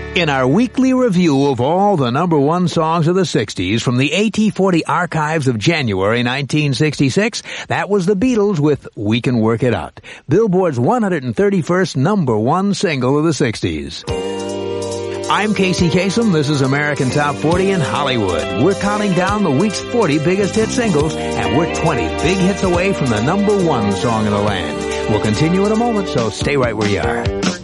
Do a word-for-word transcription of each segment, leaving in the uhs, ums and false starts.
In our weekly review of all the number one songs of the sixties from the A T forty archives of January nineteen sixty-six, that was the Beatles with We Can Work It Out, Billboard's one hundred thirty-first number one single of the sixties. I'm Casey Kasem. This is American Top forty in Hollywood. We're counting down the week's forty biggest hit singles, and we're twenty big hits away from the number one song in the land. We'll continue in a moment, so stay right where you are.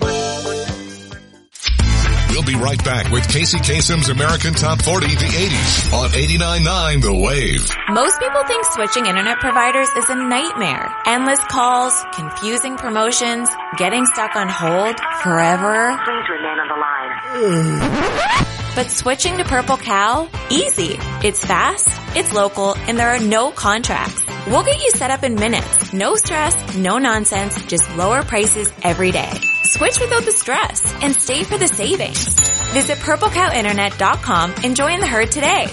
We'll be right back with Casey Kasem's American Top forty, the eighties, on eighty-nine point nine The Wave. Most people think switching internet providers is a nightmare. Endless calls, confusing promotions, getting stuck on hold forever. Please remain on the line. But switching to Purple Cow? Easy. It's fast, it's local, and there are no contracts. We'll get you set up in minutes. No stress, no nonsense, just lower prices every day. Switch without the stress and stay for the savings. Visit purple cow internet dot com and join the herd today.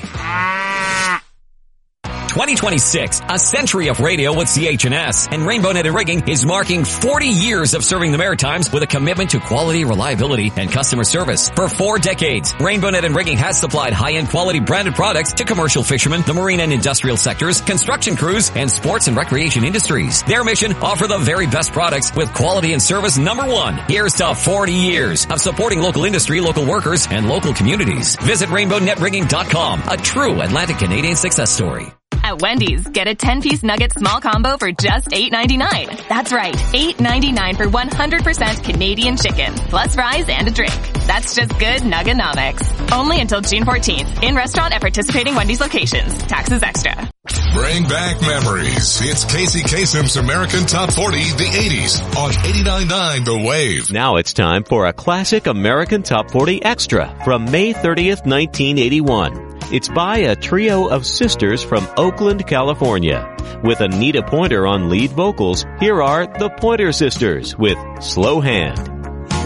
twenty twenty-six, a century of radio with C H N S, and Rainbow Net and Rigging is marking forty years of serving the Maritimes with a commitment to quality, reliability, and customer service. For four decades, Rainbow Net and Rigging has supplied high-end quality branded products to commercial fishermen, the marine and industrial sectors, construction crews, and sports and recreation industries. Their mission, offer the very best products with quality and service number one. Here's to forty years of supporting local industry, local workers, and local communities. Visit rainbow net rigging dot com, a true Atlantic Canadian success story. At Wendy's, get a ten-piece nugget small combo for just eight ninety-nine. That's right, eight ninety-nine for one hundred percent Canadian chicken, plus fries and a drink. That's just good Nugganomics. Only until June fourteenth. In restaurant at participating Wendy's locations. Taxes extra. Bring back memories. It's Casey Kasem's American Top forty, the eighties, on eighty-nine point nine The Wave. Now it's time for a classic American Top forty Extra from May thirtieth, nineteen eighty-one. It's by a trio of sisters from Oakland, California. With Anita Pointer on lead vocals, here are the Pointer Sisters with Slow Hand.